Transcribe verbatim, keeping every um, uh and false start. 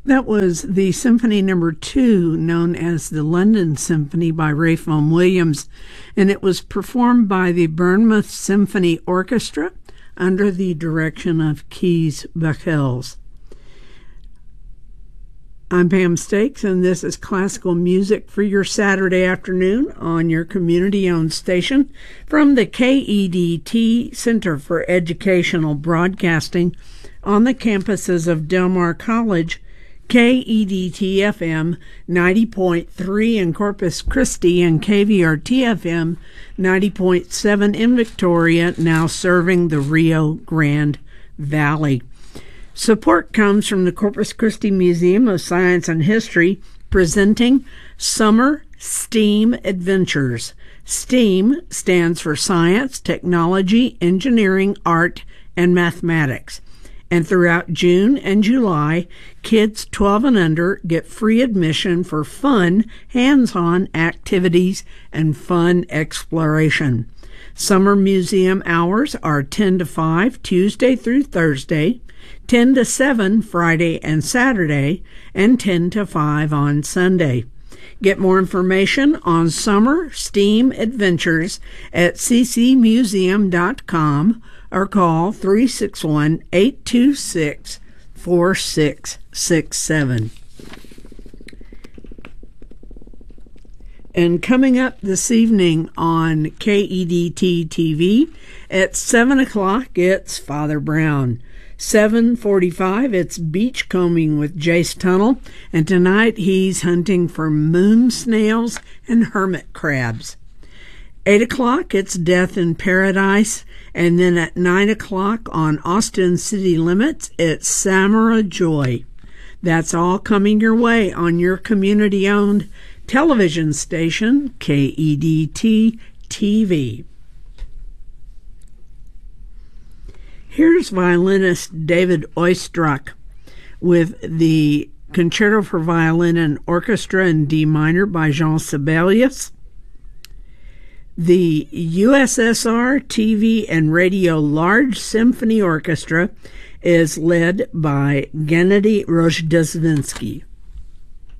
That was the Symphony Number Two, known as the London Symphony by Ralph Vaughan Williams, and it was performed by the Bournemouth Symphony Orchestra under the direction of Kees Bachels. I'm Pam Stakes, and this is classical music for your Saturday afternoon on your community-owned station from the K E D T Center for Educational Broadcasting on the campuses of Del Mar College, K E D T F M ninety point three in Corpus Christi, and K V R T F M ninety point seven in Victoria, now serving the Rio Grande Valley. Support comes from the Corpus Christi Museum of Science and History, presenting Summer STEAM Adventures. STEAM stands for Science, Technology, Engineering, Art, and Mathematics. And throughout June and July, kids twelve and under get free admission for fun, hands-on activities and fun exploration. Summer museum hours are ten to five, Tuesday through Thursday, ten to seven, Friday and Saturday, and ten to five on Sunday. Get more information on Summer STEAM Adventures at c c museum dot com or call three six one, eight two six, four six six seven. And coming up this evening on K E D T T V at seven o'clock, it's Father Brown. seven forty-five, it's beachcombing with Jace Tunnel, and tonight he's hunting for moon snails and hermit crabs. eight o'clock, it's Death in Paradise, and then at nine o'clock on Austin City Limits, it's Samara Joy. That's all coming your way on your community-owned television station, K E D T T V. Here's violinist David Oistrakh with the Concerto for Violin and Orchestra in D minor by Jean Sibelius. The U S S R T V and Radio Large Symphony Orchestra is led by Gennady Rozhdestvensky.